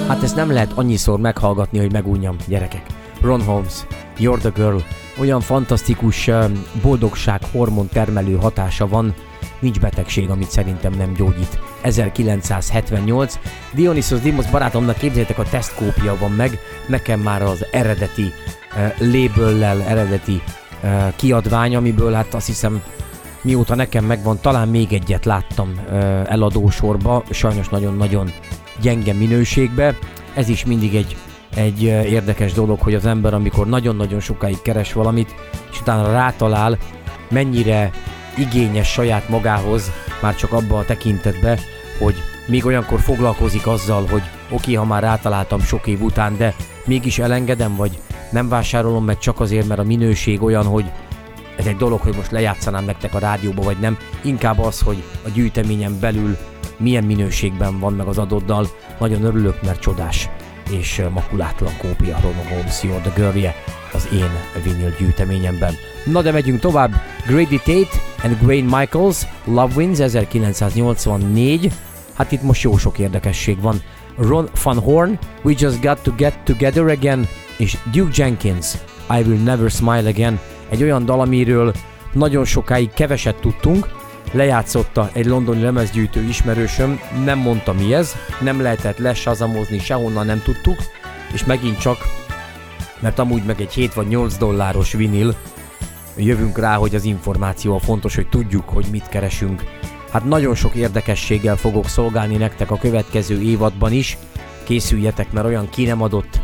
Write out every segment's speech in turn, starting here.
Hát ezt nem lehet annyiszor meghallgatni, hogy megunjam, gyerekek. Ron Holmes, You're the Girl, olyan fantasztikus boldogság hormon termelő hatása van, nincs betegség, amit szerintem nem gyógyít. 1978, Dionysos Dimos barátomnak, képzeljétek, a tesztkópia van meg, nekem már az eredeti labellel, eredeti kiadvány, amiből hát azt hiszem, mióta nekem megvan, talán még egyet láttam eladósorba, sajnos nagyon-nagyon gyenge minőségbe. Ez is mindig egy érdekes dolog, hogy az ember, amikor nagyon-nagyon sokáig keres valamit, és utána rátalál, mennyire igényes saját magához, már csak abba a tekintetbe, hogy még olyankor foglalkozik azzal, hogy oké, ha már rátaláltam sok év után, de mégis elengedem, vagy nem vásárolom meg csak azért, mert a minőség olyan, hogy ez egy dolog, hogy most lejátszanám nektek a rádióba, vagy nem. Inkább az, hogy a gyűjteményen belül milyen minőségben van meg az adott dal. Nagyon örülök, mert csodás és makulátlan kópia Ron Holmes, You're the Girl az én vinil gyűjteményemben. Na de megyünk tovább. Grady Tate and Grain Michaels, Love Wins 1984. Hát itt most jó sok érdekesség van. Ron Van Horn, We Just Got to Get Together Again, és Duke Jenkins, I Will Never Smile Again. Egy olyan dal, amiről nagyon sokáig keveset tudtunk, lejátszotta egy londoni lemezgyűjtő ismerősöm, nem mondta mi ez, nem lehetett lesazamozni, sehonnan nem tudtuk, és megint csak, mert amúgy meg egy 7 vagy 8 dolláros vinil, jövünk rá, hogy az információ fontos, hogy tudjuk, hogy mit keresünk. Hát nagyon sok érdekességgel fogok szolgálni nektek a következő évadban is, készüljetek, mert olyan ki nem adott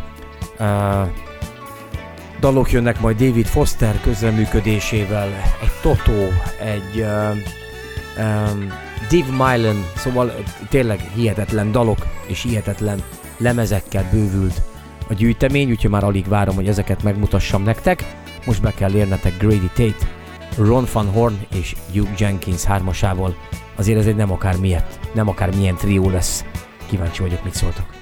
dalok jönnek majd David Foster közreműködésével, egy Toto, egy Dave Mylan, szóval tényleg hihetetlen dalok és hihetetlen lemezekkel bővült a gyűjtemény, úgyhogy már alig várom, hogy ezeket megmutassam nektek. Most be kell érnetek Grady Tate, Ron Van Horn és Duke Jenkins hármasával. Azért ez egy nem akármilyen trió lesz. Kíváncsi vagyok, mit szóltok.